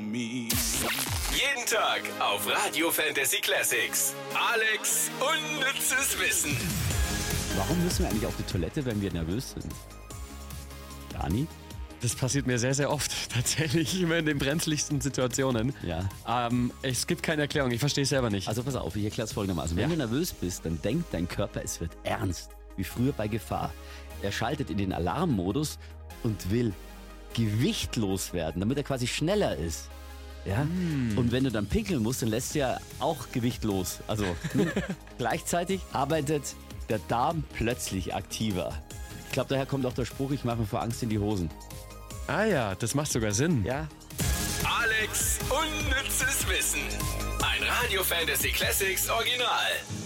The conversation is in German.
me. Jeden Tag auf Radio Fantasy Classics. Alex unnützes Wissen. Warum müssen wir eigentlich auf die Toilette, wenn wir nervös sind? Dani? Das passiert mir sehr, sehr oft. Tatsächlich immer in den brenzligsten Situationen. Ja. Es gibt keine Erklärung. Ich verstehe es selber nicht. Also pass auf, ich erkläre es folgendermaßen. Wenn Ja. du nervös bist, dann denkt dein Körper, es wird ernst. Wie früher bei Gefahr. Er schaltet in den Alarmmodus und will gewichtlos werden, damit er quasi schneller ist. Ja? Und wenn du dann pinkeln musst, dann lässt du ja auch Gewicht los. Also gleichzeitig arbeitet der Darm plötzlich aktiver. Ich glaube, daher kommt auch der Spruch, ich mache mir vor Angst in die Hosen. Ah ja, das macht sogar Sinn. Ja. Alex unnützes Wissen. Ein Radio Fantasy Classics Original.